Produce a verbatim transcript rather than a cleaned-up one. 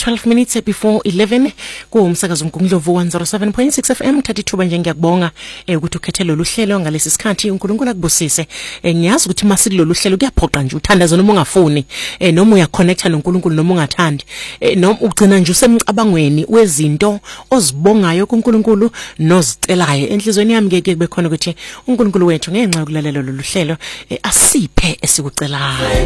twelve minutes before eleven kuumsakazo mkunglovu one oh seven point six F M. Thathi thuba nje ngiyakubonga eh ukuthi ukhethele lo hlelo ngalesi sikhathi. uNkulunkulu akubusise. Eh ngiyazi ukuthi masilolu hlelo kuyaphoqa nje uthandaza noma ungafuni eh noma uyaconnecta noNkulunkulu noma ungathandi eh noma ugcina nje usemcabangweni wezinto ozibongayo kuNkulunkulu nozicelayo enhlizweni yami. Ngeke kube khona ukuthi uNkulunkulu wethu ngenxa yokulalela lo hlelo eh asiphe esikucelayo.